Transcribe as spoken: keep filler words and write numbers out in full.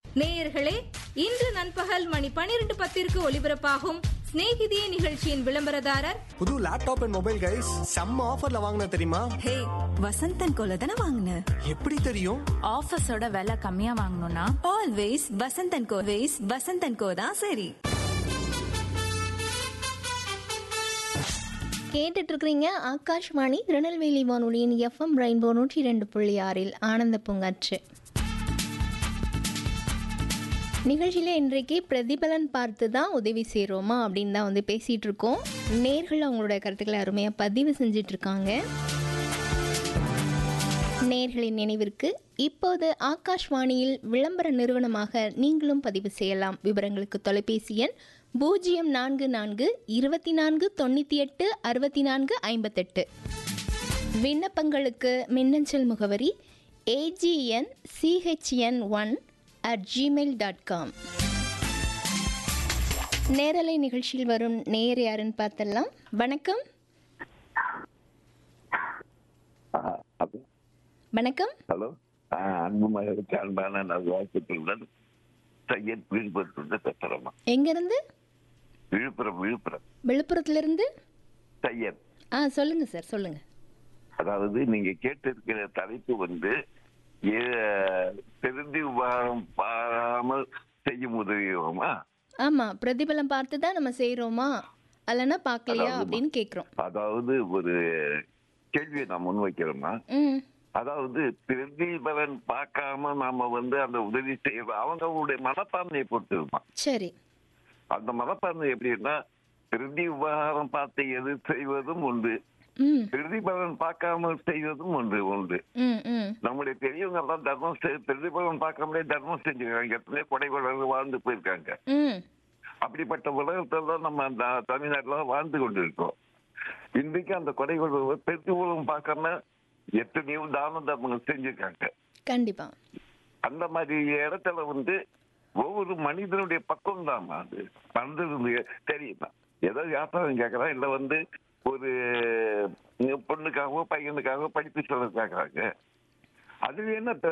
நேயர்களே, இன்று நண்பகல் மணி பனிரெண்டு பத்திற்கு ஒலிபரப்பாகும் ஸ்நேகிதியே நிகழ்ச்சியின் விளம்பரதாரர் புது லேப்டாப் அண்ட் மொபைல் கைஸ் செம்ம ஆஃபர்ல வாங்கின தெரியுமா? ஹே, வசந்தன் கோல தானே வாங்கின? எப்படி தெரியும்? ஆஃபர்ஸோட விலை கம்மியா வாங்கணும்னா ஆல்வேஸ் வசந்தன் கோ. வேஸ் வசந்தன் கோ தான் சரி. கேட்டுட்டு இருக்கிறீங்க ஆகாஷ்வாணி திருநெல்வேலி வானொலியின் எஃப்எம் ரெயின்போ நூற்றி ரெண்டு புள்ளி ஆறில் ஆனந்த பூங்காற்று நிகழ்ச்சியில் இன்றைக்கு பிரதிபலன் பார்த்து தான் உதவி செய்கிறோமா அப்படின்னு தான் வந்து பேசிகிட்டு இருக்கோம். நேர்கள் அவங்களோட கருத்துக்களை அருமையாக பதிவு செஞ்சிட்ருக்காங்க. நேர்களின் நினைவிற்கு இப்போது ஆகாஷ்வாணியில் விளம்பர நிறுவனமாக நீங்களும் பதிவு செய்யலாம். விவரங்களுக்கு தொலைபேசி எண் பூஜ்ஜியம் நான்கு நான்கு இருபத்தி நான்கு தொண்ணூற்றி எட்டு அறுபத்தி நான்கு ஐம்பத்தெட்டு. விண்ணப்பங்களுக்கு மின்னஞ்சல் முகவரி AGN CHN one at Gmail dot com. நேரலை நிகழ்ச்சியில் வரும் நேயர் யாருன்னு பார்த்தலாம். வணக்கம். வணக்கம். ஹலோ, அன்பு மகளுக்கு அன்பான நல்வாழ்த்துக்களுடன் சையத் விழுப்புரத்துல பேசுறோமா? எங்கிருந்து? விழுப்புரம். விழுப்புரம் விழுப்புரத்திலிருந்து சையத். ஆ சொல்லுங்க சார், சொல்லுங்க. அதாவது நீங்க கேட்டிருக்கிற தலைப்பு வந்து திருந்தி உபகாரம் பாராமல் செய்யும் உதவியோமா? ஆமா, பிரதிபலம் பார்த்து தான் நம்ம செய்யறோமா அல்லனா பார்க்கலையா அப்படின்னு கேக்குறோம். அதாவது ஒரு கேள்வியை நான் முன் வைக்கிறோமா? அதாவது பிரதிபலன் பார்க்காம நாம வந்து அந்த உதவி செய்யறோம், அவங்களுடைய மனப்பான்மையை பொறுத்துமா. சரி, அந்த மனப்பான்மை எப்படின்னா, பிரதி உபகாரம் பார்த்து எது செய்வதும் உண்டு, பிரதிபலன் பார்க்காம செய்வதும் ஒன்று உண்டு. நம்முடைய பெரியவங்க எல்லாம் தர்மம் பிரதிபலன் பார்க்காமலே தர்மம் செஞ்சிருக்காங்க. எத்தனையோ கொடை கொடை வாழ்ந்து போயிருக்காங்க. அப்படிப்பட்ட உலகத்தான் நம்ம அந்த தமிழ்நாட்டுல வாழ்ந்து கொண்டு இருக்கோம். இன்றைக்கு அந்த கொடை கொடை பிரதிபலன் பார்க்காம எத்தனையோ தான தர்மங்கள் செஞ்சிருக்காங்க. கண்டிப்பா அந்த மாதிரி இடத்துல வந்து ஒவ்வொரு மனிதனுடைய பக்கம் தான் அது பண்றது தெரியுமா. ஏதோ வியாபாரம் கேட்கறான், இல்ல வந்து ஒரு பொண்ணுக்காகவோ பையனுக்காகவோ படிப்பு சொல்ல கேட்கறாங்க. அது என்ன